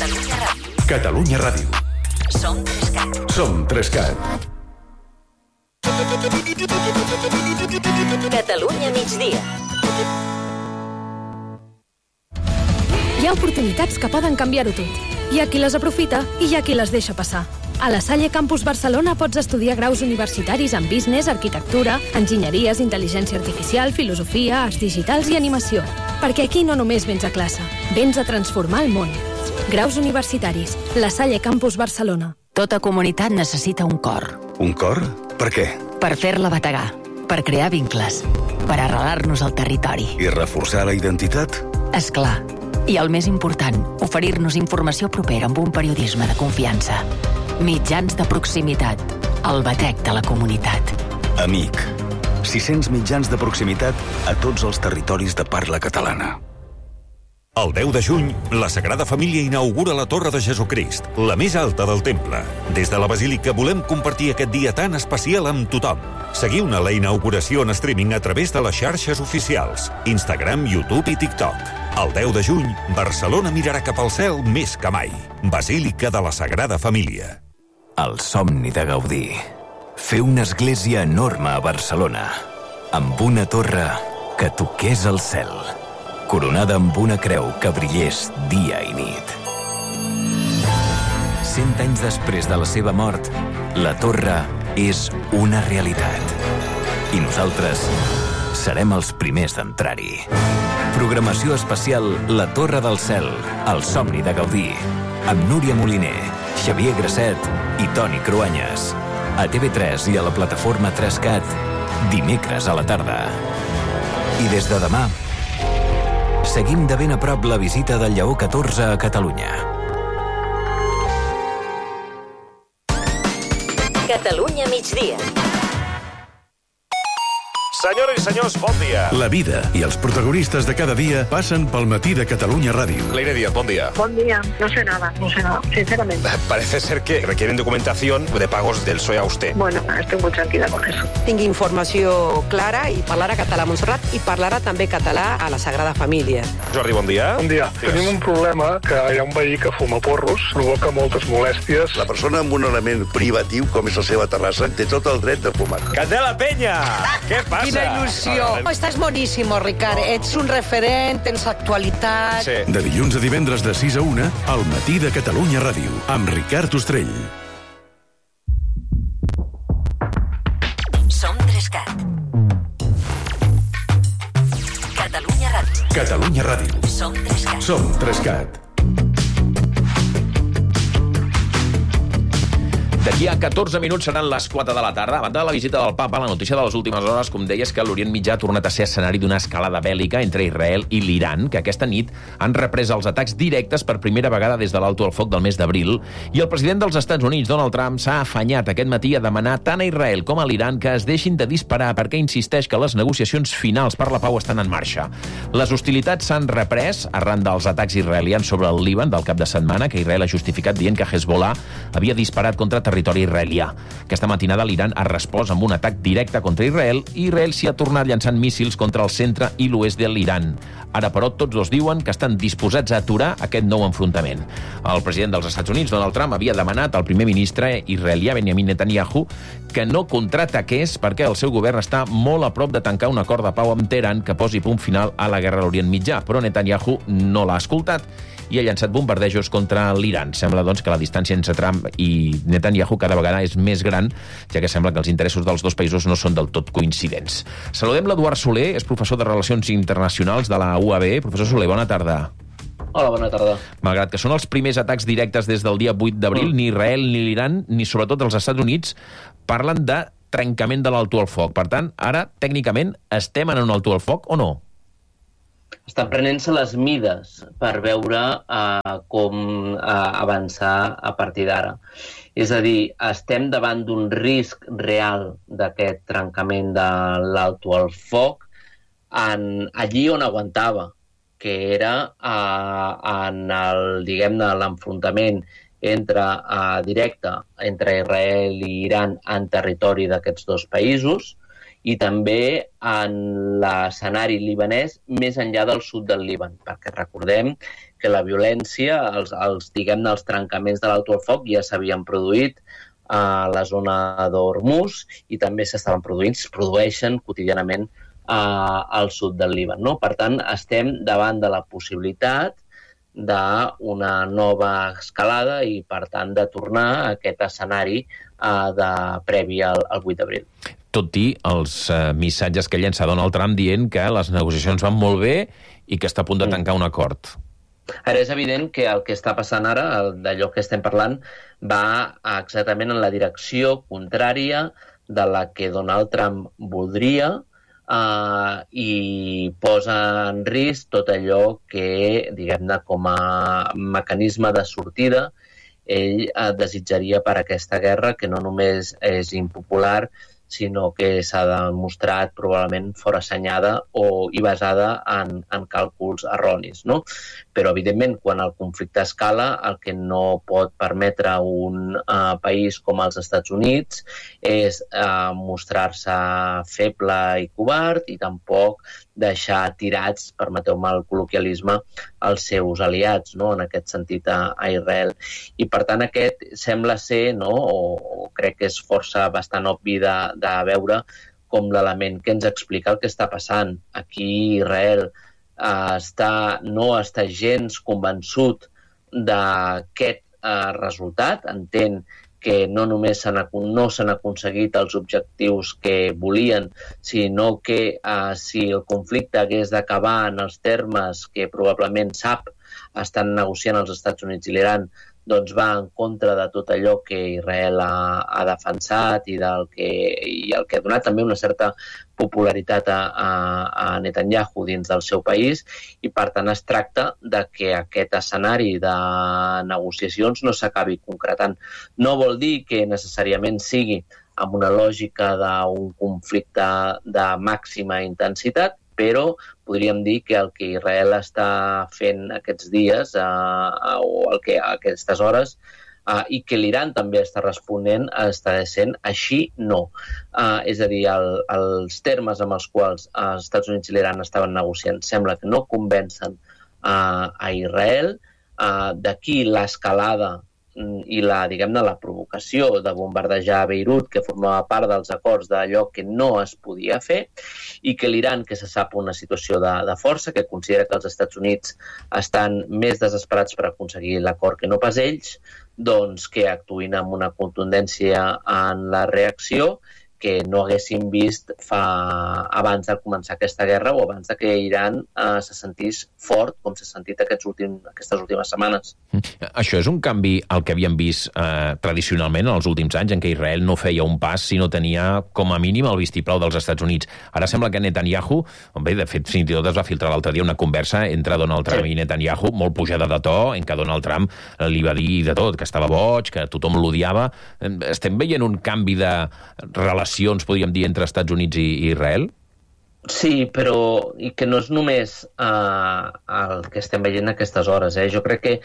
Catalunya Ràdio. Catalunya Ràdio. Som 3CAT. Som 3CAT. Catalunya migdia. Hi ha oportunitats que poden canviar-ho tot. Hi ha qui les aprofita i hi ha qui les deixa passar. A la Salle Campus Barcelona pots estudiar graus universitaris en business, arquitectura, enginyeries, intel·ligència artificial, filosofia, arts digitals i animació. Perquè aquí no només vens a classe, vens a transformar el món. Graus universitaris. La Salle Campus Barcelona. Tota comunitat necessita un cor. Un cor? Per què? Per fer-la bategar, per crear vincles, per arrelar-nos al territori. I reforçar la identitat? És clar. I el més important, oferir-nos informació propera amb un periodisme de confiança. Mitjans de proximitat. El batec de la comunitat. Amic. 600 mitjans de proximitat a tots els territoris de parla catalana. El 10 de juny, la Sagrada Família inaugura la Torre de Jesucrist, la més alta del temple. Des de la Basílica volem compartir aquest dia tan especial amb tothom. Seguiu-ne la inauguració en streaming a través de les xarxes oficials, Instagram, YouTube i TikTok. El 10 de juny, Barcelona mirarà cap al cel més que mai. Basílica de la Sagrada Família. El somni de Gaudí. Fer una església enorme a Barcelona, amb una torre que toqués el cel, coronada amb una creu que brillés dia i nit. 100 anys després de la seva mort, la torre és una realitat. I nosaltres serem els primers d'entrar-hi. Programació especial La Torre del Cel, el somni de Gaudí, amb Núria Moliner, Xavier Grasset i Toni Cruanyes. A TV3 i a la plataforma 3CAT, dimecres a la tarda. I des de demà, seguim de ben a prop la visita del Lleó 14 a Catalunya. Catalunya migdia. Senyores i senyors, bon dia. La vida i els protagonistes de cada dia passen pel matí de Catalunya Ràdio. Leire Díaz, bon día. Buen día. No sé nada, sinceramente. Parece ser que requieren documentación de pagos del PSOE a usted. Bueno, estoy muy tranquila con eso. Tingui informació clara i parlarà català a Montserrat i parlarà també català a la Sagrada Família. Jordi, bon dia. Bon dia. Tenim un problema que hi ha un veí que fuma porros, provoca moltes molèsties. La persona amb un element privatiu, com és la seva terrassa, té tot el dret de fumar. Candela Peña! Què passa? Quina il·lusió. Estàs boníssimo, Ricard. Ets un referent, tens actualitat. Sí. De dilluns a divendres de 6 a 1, al matí de Catalunya Ràdio, amb Ricard Ostrell. Som 3CAT. Catalunya Ràdio. Catalunya Ràdio. Som 3CAT. Som 3CAT. D'aquí a 14 minuts seran les 4 de la tarda. A banda de la visita del papa, la notícia de les últimes hores, com deies, que l'Orient Mitjà ha tornat a ser escenari d'una escalada bèl·lica entre Israel i l'Iran, que aquesta nit han reprès els atacs directes per primera vegada des de l'alto al foc del mes d'abril, i el president dels Estats Units, Donald Trump, s'ha afanyat aquest matí a demanar tant a Israel com a l'Iran que es deixin de disparar perquè insisteix que les negociacions finals per la pau estan en marxa. Les hostilitats s'han reprès arran dels atacs israelians sobre el Líban del cap de setmana, que Israel ha justificat dient que Hezbollah havia disparat contra territori israelià. Aquesta matinada l'Iran ha respost amb un atac directe contra Israel i Israel s'hi ha tornat llançant míssils contra el centre i l'oest de l'Iran. Ara, però, tots dos diuen que estan disposats a aturar aquest nou enfrontament. El president dels Estats Units, Donald Trump, havia demanat al primer ministre israelià, Benjamin Netanyahu, que no contraataqués perquè el seu govern està molt a prop de tancar un acord de pau amb Teheran que posi punt final a la guerra a l'Orient Mitjà. Però Netanyahu no l'ha escoltat i ha llançat bombardejos contra l'Iran. Sembla, doncs, que la distància entre Trump i Netanyahu cada vegada és més gran, ja que sembla que els interessos dels dos països no són del tot coincidents. Saludem l'Eduard Soler, és professor de Relacions Internacionals de la UAB. Professor Soler, bona tarda. Hola, bona tarda. Malgrat que són els primers atacs directes des del dia 8 d'abril, ni Israel ni l'Iran, ni sobretot els Estats Units, parlen de trencament de l'alto al foc. Per tant, ara, tècnicament, estem en un alto al foc o no? Estan prenent-se les mides per veure com avançar a partir d'ara. És a dir, estem davant d'un risc real d'aquest trencament de l'alto al foc allí on aguantava, que era en l'enfrontament directe entre Israel i Iran en territori d'aquests dos països, i també en l'escenari libanès més enllà del sud del Líban, perquè recordem que la violència, diguem-ne, els trencaments de l'alto al foc ja s'havien produït a la zona d'Hormuz i també es produeixen quotidianament al sud del Líban, no? Per tant, estem davant de la possibilitat d'una nova escalada i, per tant, de tornar a aquest escenari previ al 8 d'abril. Tot i els missatges que llença Donald Trump dient que les negociacions van molt bé i que està a punt de tancar un acord. Ara és evident que el que està passant ara, d'allò que estem parlant, va exactament en la direcció contrària de la que Donald Trump voldria i posa en risc tot allò que, diguem-ne, com a mecanisme de sortida, ell desitjaria per aquesta guerra, que no només és impopular, sinó que s'ha demostrat probablement forassenyada i basada en càlculs erronis, no? Però, evidentment, quan el conflicte escala, el que no pot permetre un país com els Estats Units és mostrar-se feble i covard i tampoc deixar tirats, permeteu-me el col·loquialisme, els seus aliats, no? En aquest sentit, a Israel. I, per tant, aquest sembla ser, no? O crec que és força bastant obvi de veure com l'element que ens explica el que està passant. Aquí Israel no està gens convençut d'aquest resultat, entén que no només no s'han aconseguit els objectius que volien, sinó que si el conflicte hagués d'acabar en els termes que probablement estan negociant els Estats Units i l'Iran, doncs va en contra de tot allò que Israel ha defensat i el que ha donat també una certa popularitat a Netanyahu dins del seu país, i per tant es tracta de que aquest escenari de negociacions no s'acabi concretant. No vol dir que necessàriament sigui amb una lògica d'un conflicte de màxima intensitat, però podríem dir que el que Israel està fent aquests dies o a aquestes hores i que l'Iran també està responent està sent així no. És a dir, els termes amb els quals els Estats Units i l'Iran estaven negociant sembla que no convencen a Israel. D'aquí l'escalada i la provocació de bombardejar Beirut, que formava part dels acords d'allò que no es podia fer, i que l'Iran, que se sap una situació de força, que considera que els Estats Units estan més desesperats per aconseguir l'acord que no pas ells, doncs que actuïn amb una contundència en la reacció que no haguéssim vist abans de començar aquesta guerra o abans que Iran se sentís fort, com s'ha sentit aquestes últimes setmanes. Això és un canvi al que havíem vist tradicionalment en els últims anys, en què Israel no feia un pas si no tenia com a mínim el vistiplau dels Estats Units. Ara sembla que Netanyahu, de fet, fins i tot es va filtrar l'altre dia una conversa entre Donald Trump i Netanyahu, molt pujada de to, en què Donald Trump li va dir de tot, que estava boig, que tothom l'odiava. Estem veient un canvi de relacions, podríem dir, entre Estats Units i Israel? Sí, però i que no és només el que estem veient aquestes hores. Jo crec que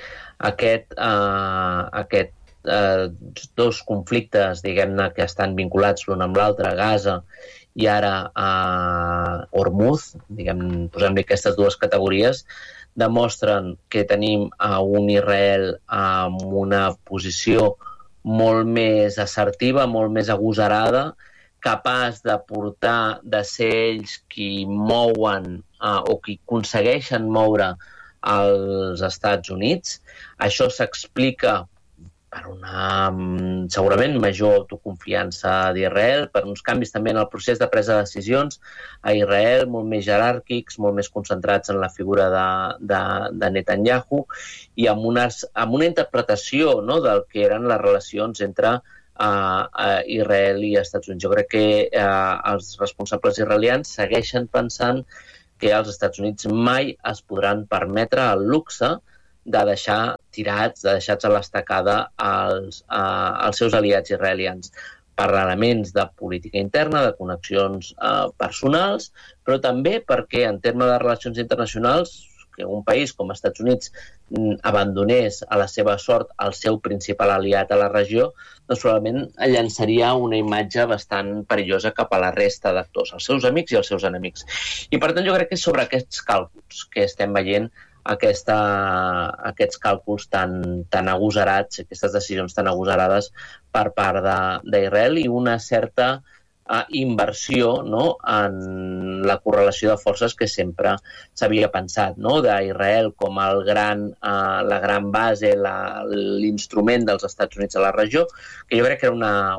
aquests dos conflictes, diguem-ne, que estan vinculats l'un amb l'altre, Gaza i ara Hormuz, posem-li aquestes dues categories, demostren que tenim un Israel amb una posició molt més assertiva, molt més agosarada, capaç de ser ells qui mouen o qui aconsegueixen moure els Estats Units. Això s'explica per una segurament major autoconfiança d'Israel, per uns canvis també en el procés de presa de decisions a Israel, molt més jeràrquics, molt més concentrats en la figura de Netanyahu i amb una interpretació del que eren les relacions entre Israel i Estats Units. Jo crec que els responsables israelians segueixen pensant que els Estats Units mai es podran permetre el luxe de deixar tirats, de deixar-se a l'estacada als seus aliats israelians per elements de política interna, de connexions personals, però també perquè en termes de relacions internacionals que un país com els Estats Units abandonés a la seva sort el seu principal aliat a la regió, doncs probablement llançaria una imatge bastant perillosa cap a la resta d'actors, els seus amics i els seus enemics. I per tant jo crec que és sobre aquests càlculs que estem veient aquests càlculs tan agosarats, aquestes decisions tan agosarades per part d'Israel i una certa inversió, no?, en la correlació de forces que sempre s'havia pensat, no?, d'Israel com la gran base, l'instrument dels Estats Units a la regió, que jo crec que era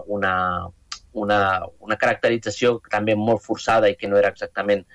una caracterització també molt forçada i que no era exactament,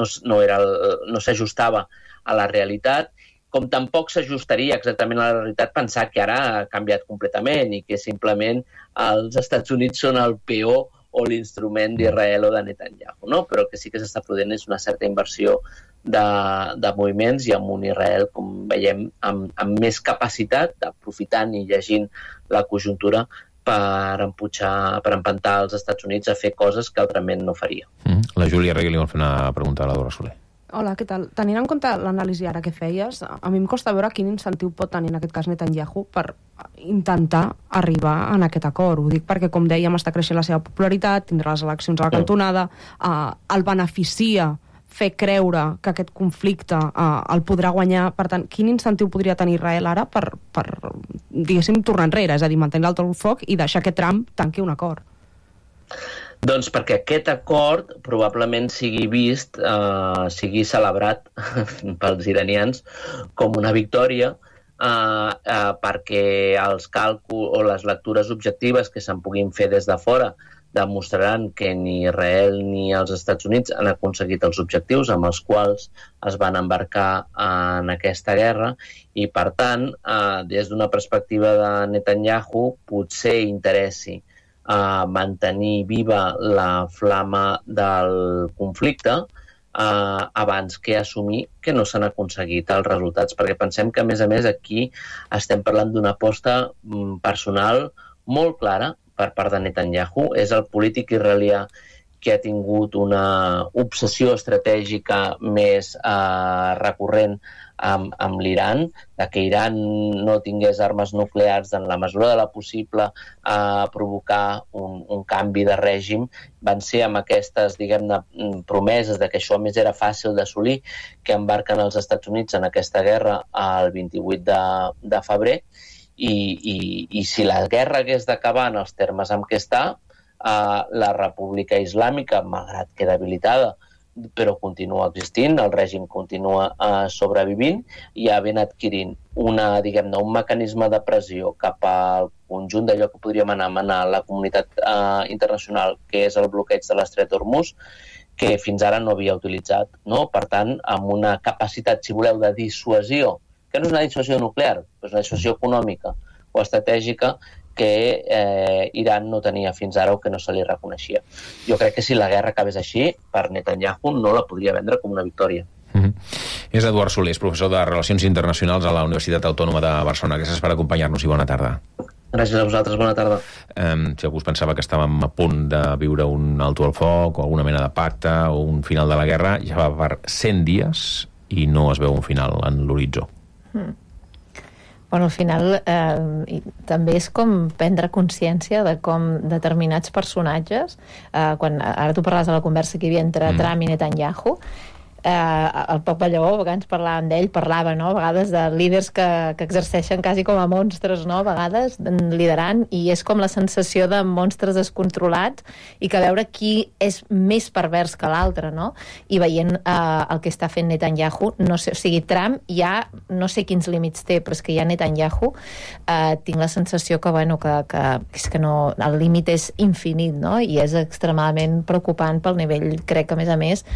no s'ajustava a la realitat, com tampoc s'ajustaria exactament a la realitat pensar que ara ha canviat completament i que simplement els Estats Units són el peó o l'instrument d'Israel o de Netanyahu, no? Però que sí que s'està produint és una certa inversió de moviments i amb un Israel, com veiem, amb més capacitat, aprofitant i llegint la conjuntura per empantar els Estats Units a fer coses que altrament no faria. La Júlia Regui li vol fer una pregunta a la Dora Soler. Hola, què tal? Tenint en compte l'anàlisi ara que feies, a mi em costa veure quin incentiu pot tenir en aquest cas Netanyahu per intentar arribar en aquest acord. Ho dic perquè, com dèiem, està creixent la seva popularitat, tindrà les eleccions a la cantonada, el beneficia fer creure que aquest conflicte el podrà guanyar. Per tant, quin incentiu podria tenir Israel ara per diguéssim, tornar enrere, és a dir, mantenir l'alto el foc i deixar que Trump tanqui un acord? Doncs perquè aquest acord probablement sigui vist, sigui celebrat pels iranians com una victòria, perquè els càlculs o les lectures objectives que se'n puguin fer des de fora demostraran que ni Israel ni els Estats Units han aconseguit els objectius amb els quals es van embarcar en aquesta guerra i, per tant, des d'una perspectiva de Netanyahu potser interessi mantenir viva la flama del conflicte abans que assumir que no s'han aconseguit els resultats, perquè pensem que, a més, aquí estem parlant d'una aposta personal molt clara per part de Netanyahu. És el polític israelià que ha tingut una obsessió estratègica més recurrent amb l'Iran, de que Iran no tingués armes nuclears en la mesura de la possible provocar un canvi de règim. Van ser amb aquestes, diguem-ne, promeses de que això més era fàcil d'assolir que embarquen els Estats Units en aquesta guerra el 28 de febrer i si la guerra hagués d'acabar en els termes en què està, la República Islàmica, malgrat que debilitada, però continua existint, el règim continua sobrevivint i ha ben adquirint un mecanisme de pressió cap al conjunt d'allò que podríem anomenar la comunitat internacional, que és el bloqueig de l'Estret d'Hormuz, que fins ara no havia utilitzat, no? Per tant, amb una capacitat, si voleu, de dissuasió, que no és una dissuasió nuclear, però és una dissuasió econòmica o estratègica que Iran no tenia fins ara o que no se li reconeixia. Jo crec que si la guerra acabés així, per Netanyahu no la podria vendre com una victòria. És Eduard Solés, professor de Relacions Internacionals a la Universitat Autònoma de Barcelona. Gràcies per acompanyar-nos i bona tarda. Gràcies a vosaltres, bona tarda. Si algú es pensava que estàvem a punt de viure un alto al foc o alguna mena de pacte o un final de la guerra, ja va per 100 dies i no es veu un final en l'horitzó. Bueno, al final també és com prendre consciència de com determinats personatges, ara tu parlaves de la conversa que hi havia entre Trump i Netanyahu, el Pep Ballegó, a vegades parlàvem d'ell, parlava, no?, a vegades de líders que exerceixen quasi com a monstres, no?, a vegades liderant, i és com la sensació de monstres descontrolats i que veure qui és més pervers que l'altre, no? I veient el que està fent Netanyahu, no sé, o sigui, Trump ja no sé quins límits té, però és que ja Netanyahu tinc la sensació que, bueno, que és que no, el límit és infinit, no? I és extremadament preocupant pel nivell, crec que a més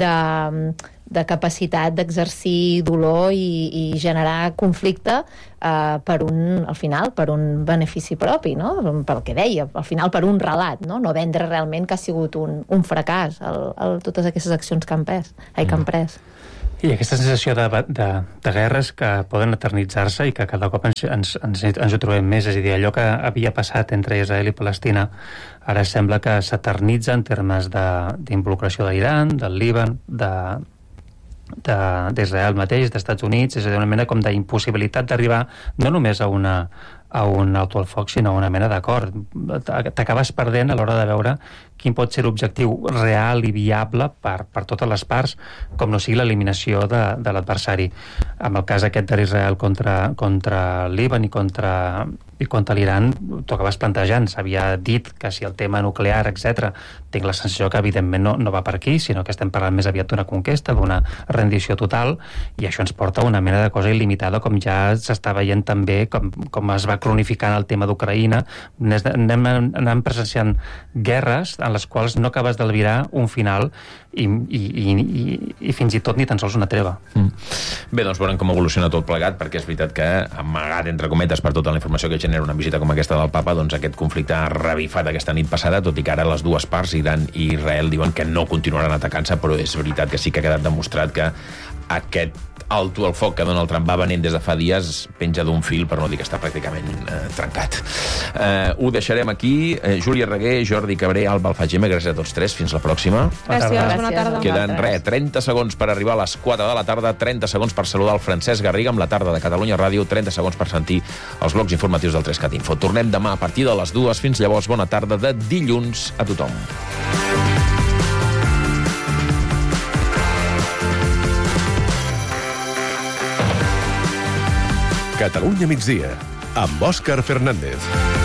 de capacitat d'exercir dolor i generar conflicte al final per un benefici propi, no? Pel que deia, al final per un relat, no vendre realment que ha sigut un fracàs totes aquestes accions que han pres. I aquesta sensació de guerres que poden eternitzar-se i que cada cop ens ho trobem més, és a dir, allò que havia passat entre Israel i Palestina ara sembla que s'eternitza en termes d'involucració de l'Iran, del Líban, d'Israel mateix, d'Estats Units, és a dir, una mena com d'impossibilitat d'arribar no només a a un alto al foc, sinó a una mena d'acord. T'acabes perdent a l'hora de veure quin pot ser l'objectiu real i viable per totes les parts, com no sigui l'eliminació de l'adversari. En el cas aquest de l'Israel contra Líban i contra l'Iran, t'ho acabes plantejant. S'havia dit que si el tema nuclear, etc., tinc la sensació que evidentment no va per aquí, sinó que estem parlant més aviat d'una conquesta, d'una rendició total, i això ens porta a una mena de cosa il·limitada, com ja s'està veient també, com es va cronificant el tema d'Ucraïna. Anem presenciant guerres en les quals no acabes d'albirar un final i fins i tot ni tan sols una treva. Bé, doncs veurem com evoluciona tot plegat, perquè és veritat que, amagat entre cometes per tota la informació que genera una visita com aquesta del papa, doncs aquest conflicte ha revifat aquesta nit passada, tot i que ara les dues parts, Iran i Israel, diuen que no continuaran atacant-se, però és veritat que sí que ha quedat demostrat que aquest alto al foc que Donald Trump va venent des de fa dies penja d'un fil, per no dir que està pràcticament trencat. Ho deixarem aquí. Júlia Reguer, Jordi Cabré, Alba Alfagema, gràcies a tots tres. Fins la pròxima. Gràcies, bona tarda. Queden 30 segons per arribar a les 4 de la tarda, 30 segons per saludar el Francesc Garriga amb la tarda de Catalunya Ràdio, 30 segons per sentir els blocs informatius del 3CAT Info. Tornem demà a partir de les 2. Fins llavors, bona tarda de dilluns a tothom. Catalunya migdia, amb Òscar Fernández.